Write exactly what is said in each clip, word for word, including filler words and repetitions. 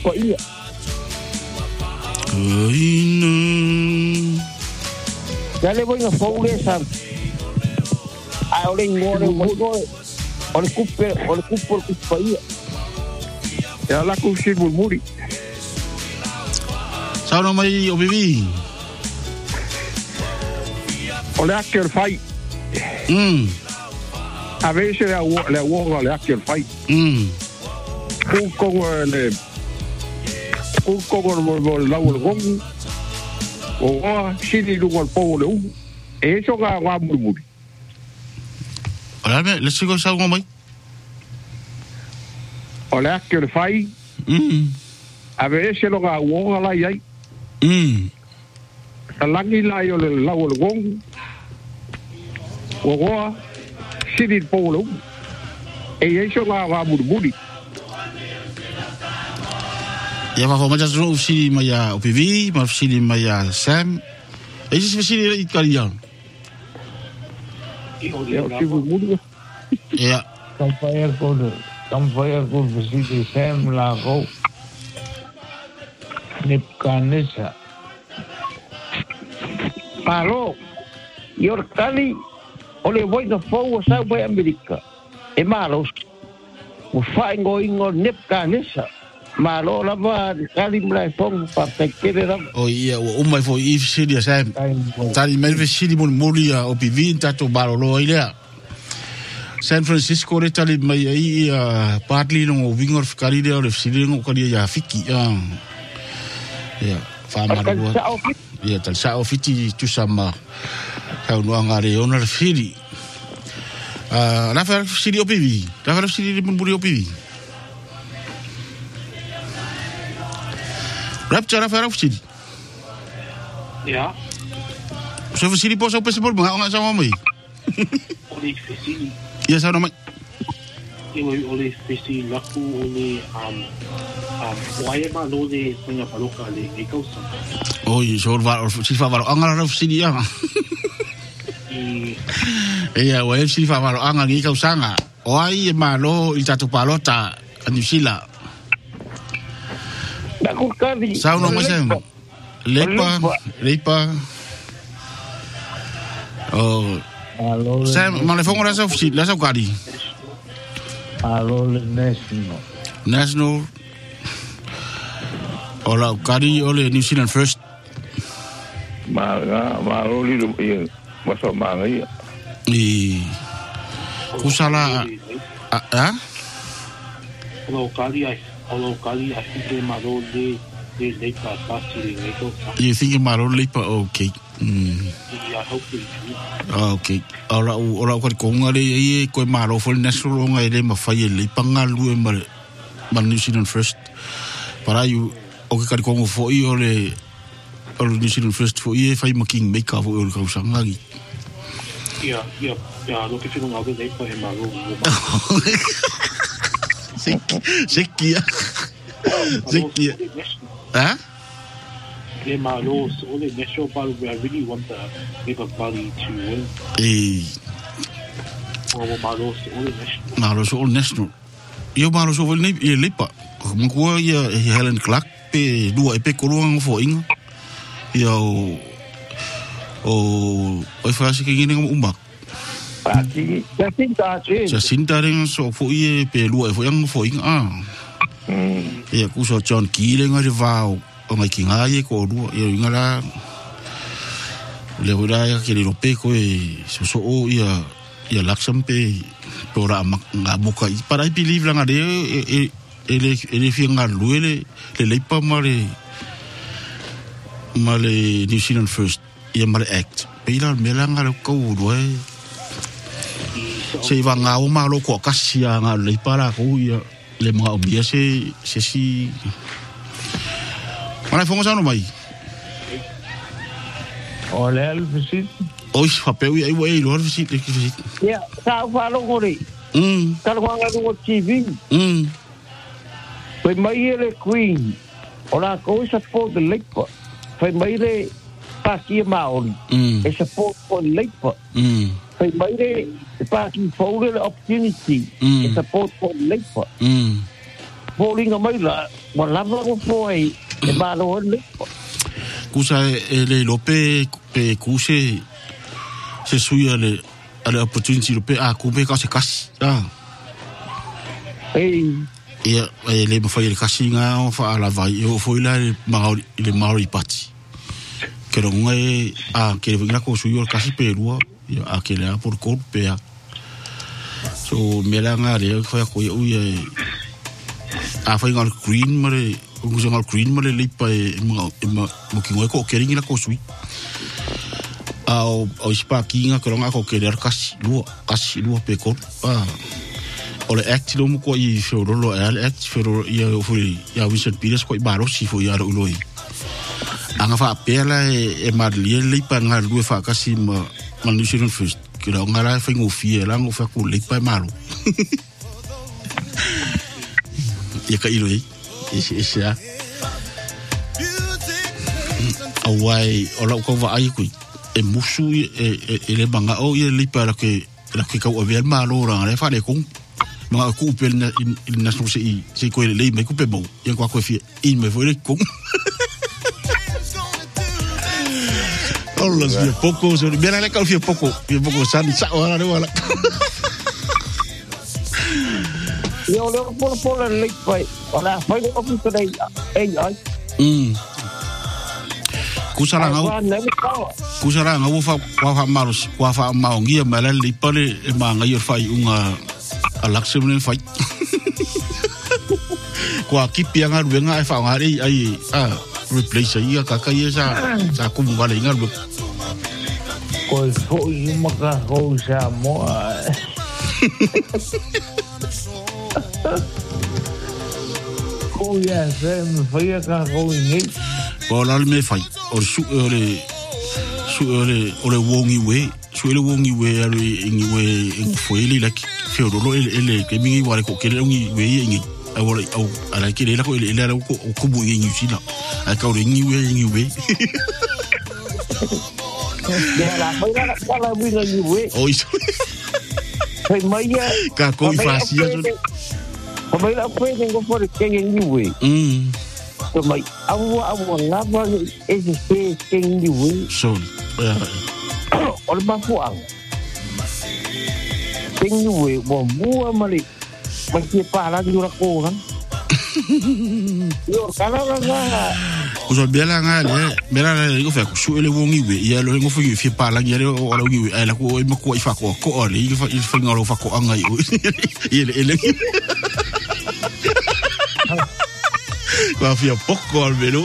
pa ia. Aina. Dale voy a foule sam. Ai ole ngore mo ole kupe ole kupo pa ia. Ya la ku si mulmuri. Sao mai o vivi? Ole akel fai. Mm. A veces le le uoga le akel fai. Mm. Ku ko le ku ko mo la wo gong. O si di lu al po le u. E so ga wa mulmuri. Ola me, le sigo sao mai. Ole akel fai. Mm. A veces lo ga uoga la ia. Mm. Talangi la yo le la wo gong. O sidi polo e isso lá va burburi Ya va como já sou si maya o P V, mas si maya Sam. E se si italiano. Eu se burburi Ya. Campfire con Campfire con si Sam la go. Nipkanesa. Palo Yorkali ole voi no fo sa voi America e malo o fai going on Nepkanesa malo la va kali mrai fong pa tekere ra O ia o mai fo if si Sam. Tali mai ve si mon molia o P V tato barolo ile. San Francisco re tali mai ai partly no wingor fikari de o si no kali ya fiki. Ya, fa maru. Ya tal sa ofiti tu sama. Kau no ngare ona fili. Ah, na fer sidi O P V. Na fer sidi mun buri O P V. Rapture na fer sidi. Ja. So fer sidi posa pese por mga nga sama mai. Ole fisi. Ya sa no mai. Iwe ole fisi laku ole um um why ma no de punya paloka le e causa. Oh, so va si fa va angara na sidi ya. Ia, wa si fa va anga ni ka usanga. O ai ma lo il tatu palota New Zealand. da ku kali Sao no mai sem. Lepa, lepa. Oh, Alo. Sam, ma le fongo la sa fisi, la sa kadi. Alo le national. National. Ola kadi ole New Zealand first. ma ma lo li lo ia ma so ma ia I kusala ah Olo kali ai olo kali ai de malo de de de pa pasi le causa. you think maro lepa okay. Mm. Ya hopefully. Okay. Ora ora ko ko ngare ai ko maro fo national ngai le ma fai le pangalu e ma ma New Zealand first. Para you o ke ko ngo fo i ole o New Zealand first fo i fai ma king make fo o ka usanga gi. Ya, ya, ya lo que tengo algo de pa e malo. Seki seki. Seki. Ah? Le malo so le national ball we really want the Labour Party to win. Eh, O malo so le national. maro so national. Io maro so vol nei e lepa. Mo ko ia Helen Clark pe dua e pe ko luang fo inga. Ia o o o fa se que ngene umba. pati ya tinta che Ja sinta ring so fo ie pe lua e fo yang fo inga. Ah. Ia ku so John Keeling ari vao o mai kinga ie ko lua ia inga la. Le ora ia ke le pe ko e so so o ia ia laksam pe ora nga buka i para i believe langa de e ele ele finga luele le lepa mare male New Zealand first ia male act pila melanga lo ko do e se va nga o malo ko kasia nga le para ko ia le mga obia se se si mana fongo sa no mai Ole al visit. oi fa pe i ai lo visit le visit ya sa fa lo ngore mm kal ko nga ko T V mm pe mai ele queen ora ko sa po de lepa pe mai le pa ki maori mm e sa po ko lepa mm pe mai le pa ki for the opportunity e sa po ko lepa mm falling mai la wala mo foi e balo le kusa ele lope pe kuse se suia le ale opportunity lope a kupe ka se kasi ah ei ia ele mo foi le kasi nga o fa ala vai o foi la le maori le maori party que lo ngai a que venga ko suio kasi pe rua ia a que le a por ko pe so me la nga le foi ko ia a foi ngal green mare o ngal green mare le pa e mo mo ki ngoi ko kering la ko sui au au spa ki nga ko nga ko kerer kasi lu kasi lu pe ko ah o le act lo mo ko i fero lo al act fero ia foi ia Vincent Pires ko i baro si foi ia lo loi anga fa pela e marlie le pa nga lu fa kasi ma malnutrition first que la ngara fa ngo fie la ngo fa ko le pa malo ia ka ilo isi isi a awai ola ko va ai ku e musu e e le banga o ia le para que la que ka o ver malo ra le fa le con ma ku pe na na so se se ko le me ku pe bo ia ko ko fie i me foi le con Olas fie poco so mira le ka fie poco fie poco san sa ora le wala yo le por por le pai ora foi le office dai ei ai mm kusara ngau kusara ngau fa wa fa maros wa fa maongia mala le pale e manga yo fai unga alaximne fai kwa kipi nga ruenga e fa ngari ai a replace ia kaka ia sa sa ku ngale nga lu ko foi maka ko sa mo ko ya se me foi ka ko ni ko la me fai o su ole su ole ole wongi we su ole wongi we ale ngi we ngi foi li la feo lo ele ke mi wale ko ke ngi we ngi awole au ala ke le la ko ele la ko ko bu ngi sila a ka ole ngi we ngi we ya la foi la la bu ngi we oi foi mai ka ko fasia ko mai la foi ngi for ke ngi we mm so mai awu awu lava ese se ke ngi we so ol ba fuang ke ngi we bo mua mali ma ke pa la dura ko kan yo kala la uso bela nga le bela le ko fa ku su ele wongi we ya lo ngo fu fi pa la ngere o la ngi we ala ko ma ko fa ko ko ole il fa il fa ngalo fa ko anga yo ele ele va fi poco al velo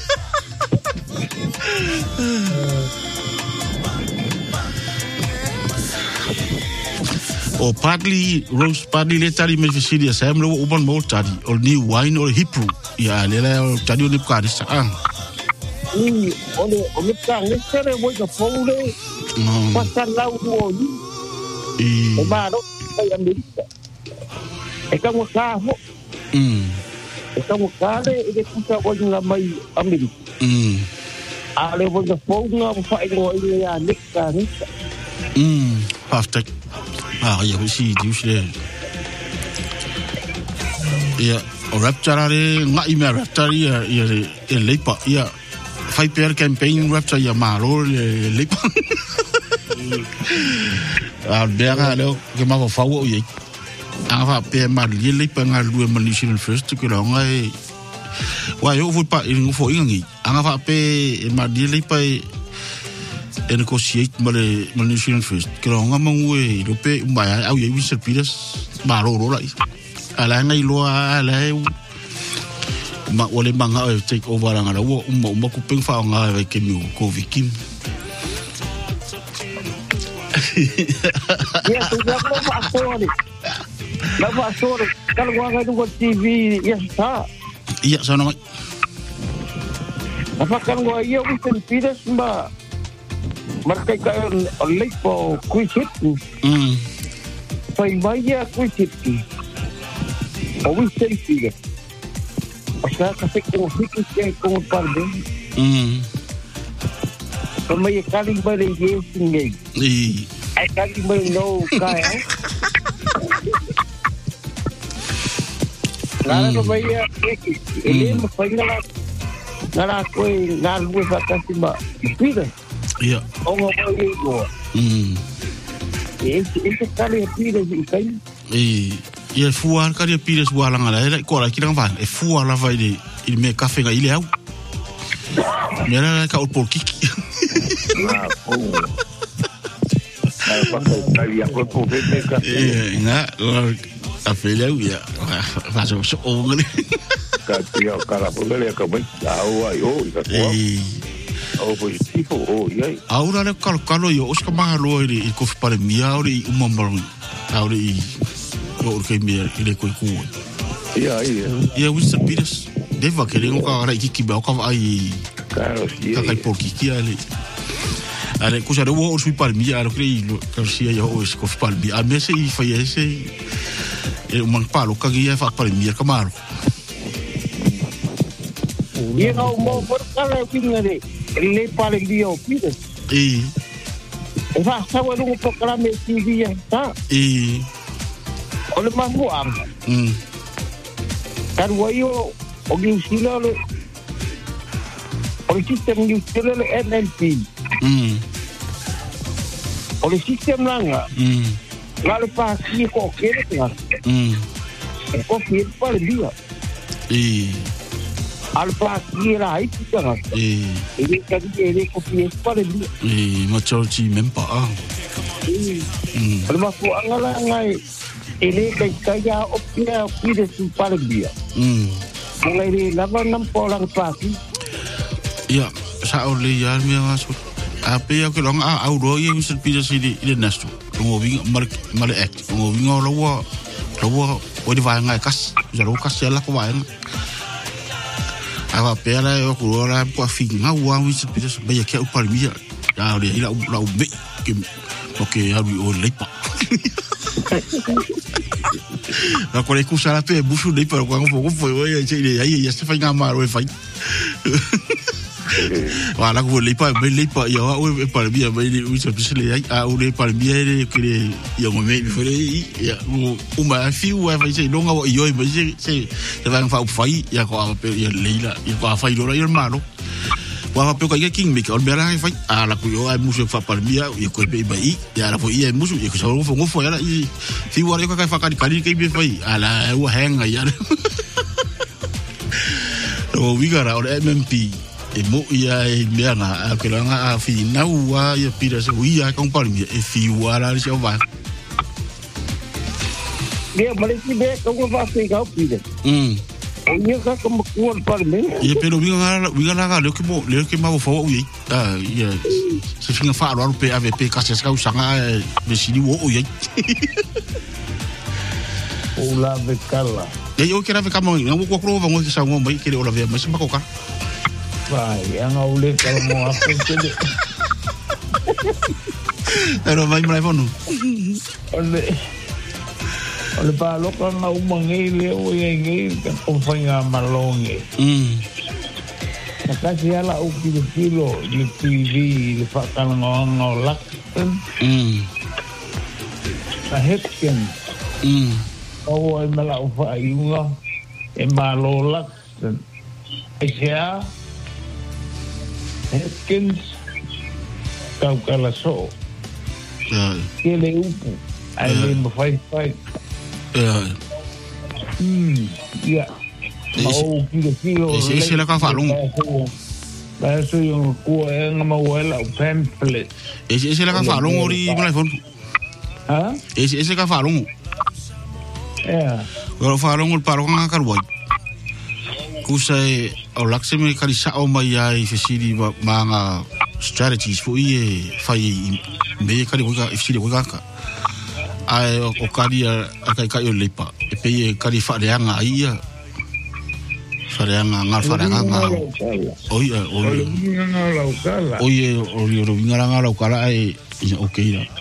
o partly rose partly le tari me fisidia sam lo uban mo tari o new wine o hipru ya le la tari o ni ka sa ah ni ole o me ka ne sere mo ka pole pasa la u e e ba no ai america e ka mo ka ho mm e ka mo ka le e ku ka o na mai america mm ale mo ka pole na fa i go ile ya ne ka ni mm perfect ah ya si dius le ya o raptarare nga i me raptari ya ya le lepa ya fai per campaign raptar ya malo le lepa ah bera le que ma fa wo ye ava pe mal le lepa nga lu malnutrition first que la nga wa yo fu pa in fo ingi ava pe ma le lepa e negotiate male malnutrition first que la nga mangwe lo pe mba au ye Vincent Pires ba ro ro lai ala ngai lo ala ma ole manga take over nga wo umma umma ku peng fa nga ke mi ko vikim ya tu ya ko fa sore la fa sore kal wa ga du T V ya sa iya sana mai apa kan wa yo Vincent Pires mba markai ka oleh po kuisit mm pai vaya kuisit o Vincent Pires o sea ka se ko fikis ke ko parde mm ko mai kali bare ye singe i ai kali mai no kai Ngara no vai a eki. Ele mo fai ngala. Ngara koe ngara lue whakasi ma pira. Ia. Onga mai e goa. Mm. E e kare e pira i kai. E ia fua kare pira sua langa la ko la kira va e fua la vai de il me café ga ile au. Mera ka o por kiki. Ah, oh. Ai pa ka ia ko po vete ka. E na a fele au ia. Va so so o ngani. Ka tia kala po le ka mai. Au ai o ka ko. O positivo o ia. Aura le kalo kalo yo os ka ma lo i ko para mia ori uma mal. Aura i o ke mia ile ko ku. Ia ia. Ia Winston Peters. Deva que lengo ka ra kiki ba ka ai. Claro, sí. Ka kai por kiki ale. Ale ko sa ro o sui par mia ro crei lo ka sia yo o ko par mia. A mese i fa ese e un man palo ka ia fa par mia ka maro. Ia no mo por kala pingare. Le par mia o pide. E E fa sa wa no po kala me T V ya ta. e O le mamu am. mm Kan wa yo o gi sila le. O le sistem gi sila le N L P. mm O le sistem langa. mm La le pa ki ko kere ka. mm Ko ki pa le dia. e Al pa ki ra ai ka. e E ka di e ko ki pa le dia. e majority member ah mm Al ma ko angala ngai. Ele ka kaya o kia pide su pa le dia. mm Ngai le lava nam po lang pa ki. ia sa o le ya mi aso a pe ya ke long a au ro ye Winston Peters ile ile nastu ngo vi mar mar act ngo vi ngo lo wa lo wa o di va ngai kas ya lo kas ya la ko va ava pe la yo ko la ko fi nga wa Winston Peters ba ya ke o par mi ya ya le ila la o be ke porque ya o le pa la ko le ku sa la pe busu de pa ko ngo foi ya che ya ya se fa nga ma ro fa Wala ko le pa me le pa ya o e pa bia me le u se pise le a o le pa bia le que le ya mo me fore ya o ma fi o va se longa o yo me se se va fa fai ya ko a pe ya leila ya ko a fai lo ya malo wa pa pe ko ya king me ko be la fai a la ko yo ai muso fa pa bia ya ko be bai ya la fo ia muso ya ko so fo ngo fo ya i fi wa ko ka fa ka ka ke be fai ala o henga ya o vigara o M M P e mo ia e mea nga a ke langa a fi na ua ia pira se uia kong palmi e fi ua la se o va Dia male ki be ko va se ga pide. mm O ia ka ko ko palmi. ia pero vinga nga vinga nga le ke mo le ke ma fo ui ah ia se finga fa ro pe ave pe ka se ska usanga be sini wo ui O la de kala. e yo ke ra ve ka mo nga ko ko va ngo ki sa ngo mai ke le o la ve ma se ma ko ka Vai, yang awle kalau mau apa jadi. pero vai mai fono Oleh oleh palo kan ngau mangile o yengi kan ofanya malonge. mm Nakasi ala o kilo kilo di T V di fakal ngong ngolak kan. mm Kahitken. mm O ay mala o fa ayunga e malolak kan. Asia Heskins kau kala so ya kele upu ai le mafai fai ya hmm ya mau kilo kilo ese ese la ka fa long ba so yung ko en mawala o pamphlet ese ese la ka fa long ori mai fono ha ese ese ka fa long ya Kalau farong ul parong nga karway. Kusay o laksime kalisa o mai ai fesiri mga strategies fo ie fai me kali ka fesiri ka. Ai o kali akai kai o lepa. E pe kali fa reanga ia. Fa reanga ngal fa reanga. Oi oi. Oi oi ro vinga nga la kala ai okay la.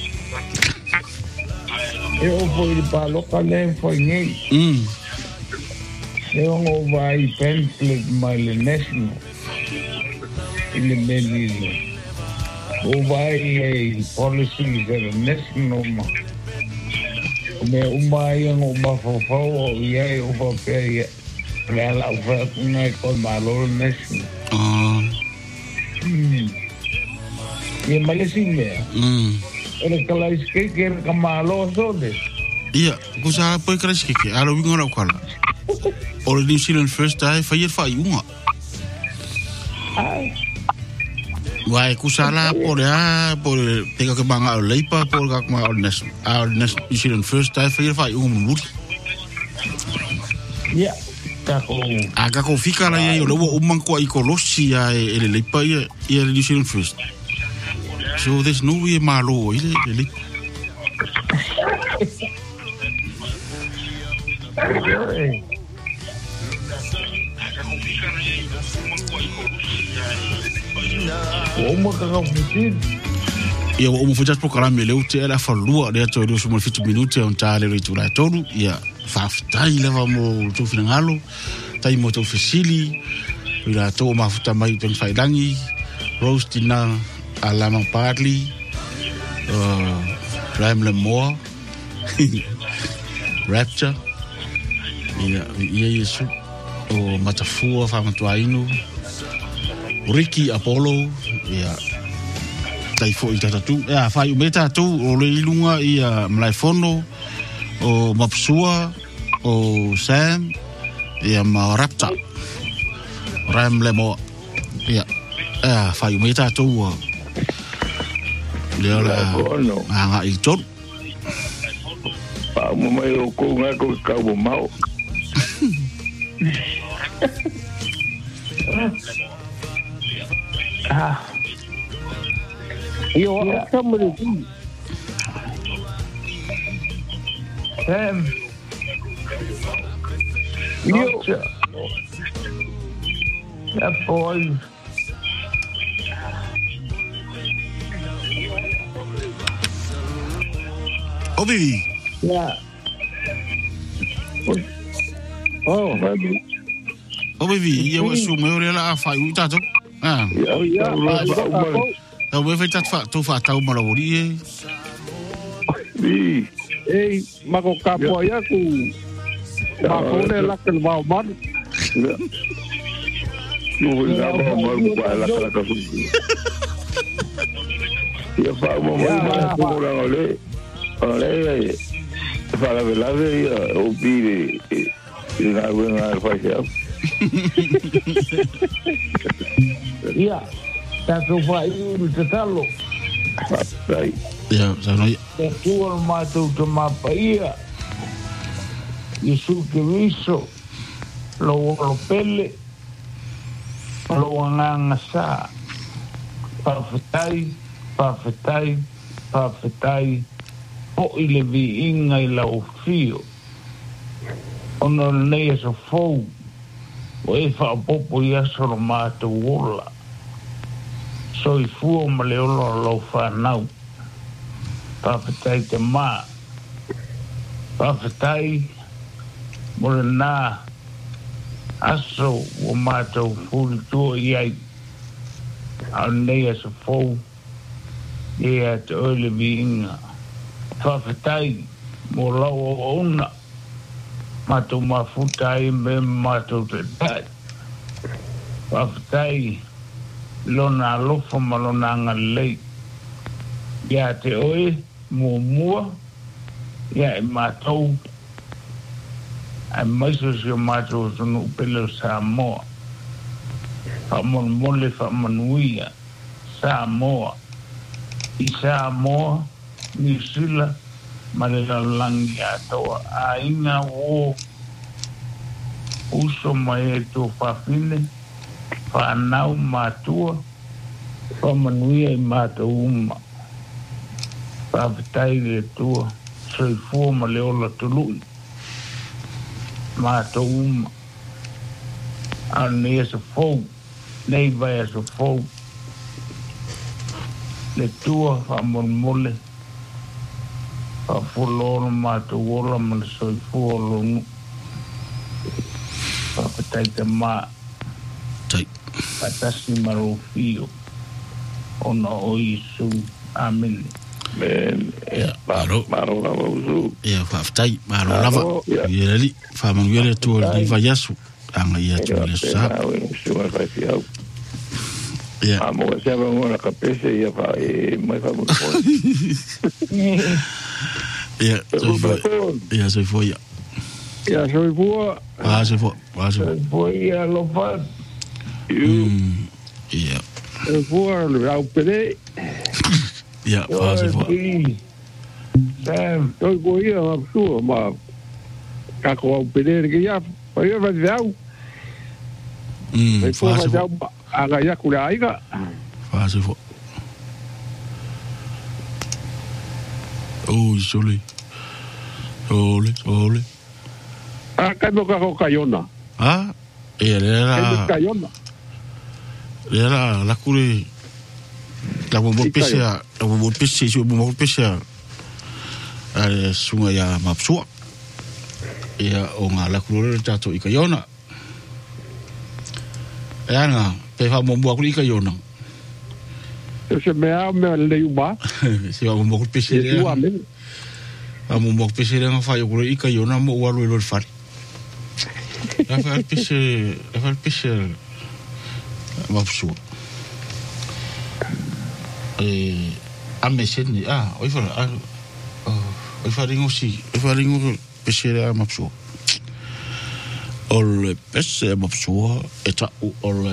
Eu vou ir para o local e foi nem. Mm. Eu não vai pamphlet mais national. Ele me diz. O vai policy da national. Me umai ang umafafau o iai upapea ia la ufa kungai ko malo nesi. Ah. Hmm. Ia malesi me. Mm. Ere kalais ke ke kamalo so de. Ia, ko sa po kra skiki, alo wingo ra kwala. O New Zealand first day fa yer fa iunga. Ai. Wai ku sala por ya por tengo que manga o leipa por ka ma o nes a nes New Zealand first day fa yer fa iunga mu. Ia. Tako. Aga ko fika la ye lo o man ko i ko losi ya ele leipa ye ye New Zealand first. So there's no way malo ile ile. Uma ka fitin. Ia o mo fujat program le o te ala fa lua le to do sumo fitu minuti on ta le ritu la tolu ia fa ftai le va mo to finangalo tai mo to fisili ila to ma futa mai pen faidangi roastina alama partly uh Ram le mo rapture ia ia yesu o matafua fa matuainu Ricky Apollo ia tai fo ita tu ya fa yu meta tu o le ilunga ia mlai fono o mapsua o Sam ia ma rapta ram le mo ia eh fa yu meta tu le la nga i tot Pa mo mai o ko nga ko ka bo mau. Ah. Yo, somebody. Sam. Yo. That boy. Obi. Yeah. Oh, baby. Obi, ia wa su me ore la fa yu ta to. Ah. Oh, yeah. E we fe tat fa to fa tau mala wori e. Bi. Ei, mako kapo ya ku. Mako le la ke va man. Yo voy a ver mo ko ala kala ka ku. Ya fa mo mo ma ko la ole. Ole. Fa la vela de o bi de na buena fa ya. Ia. Tako fa i te talo. Ai. Ya, sa no. Te tua matou te mapa ia. Yesu ke viso. Lo lo pele. Lo nganga sa. Pafetai, pafetai, pafetai. O ile vi inga i la ofio. Ono nei so fou. O e fa popo ia so matou ola. So i fuo ma le olo lo whanau. Pawhetai te mā. Pawhetai mo le nā aso o mātou furi tua iai. Au nei asa fau. Ia te oile vi inga. Pawhetai mo lau o una. Mātou mafutai me mātou te tai. Pawhetai lona lofa malona ngalei ya te oe mua mua ya e matou ai maiso si o matou sunu pelo Samoa whamon mole whamanuia Samoa i Samoa New Zealand malela langi atoa a inga o uso mai e tō whawhine whanau mātua, whamanuia i mātou uma. Whawhetai le tua, soi fua ma le ola tului. Mātou uma. Ane asa fau, nei vai asa fau. Le tua whamon whawholoro mātou ola ma le soi fua lonu. Whawhetai te maa. Tai. Patasi marofio ona o Yesu. Amen. Men, Ia, maro. maro la usu. Ia, whaftai, maro lava. Ia, li, whamanguere tu li vaiasu. Anga ia tu le sa. Ia. Amo se va ngona kapese ia fa e mai fa mo. Ia, so foi. Ia, so foi. Ia, so foi. Ah, so foi. Ah, so foi. Foi a lo fa. Ia. Foi lo au pede. Ia, ah, so foi. Sam, tôi có ý là xua mà các cô bị đề cái giáp phải phải giáo phải phô phải giáo à cái giáp của đấy cả pha sư phụ ôi sorry sorry sorry à cái đó có cái yona à e là cái yona e là la cure la bomba pese la bomba pese su bomba pese ale sunga ya mapsua ia o ngā lakurore tato i ka iona e anga pe wha mombua kuri i ka iona se mea mea leu ba se wha mombua kuri pese rea wha mombua kuri pese rea ngā whai okure i ka iona mo uaru i lori whare e wha pese e wha pese mapsua e ame seni ah oi wha oi wha ringo si oi wha ringo pese rea mapsua o le pese mapsua e ta'u o le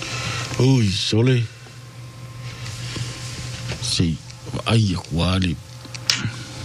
ui sole si ai a kuali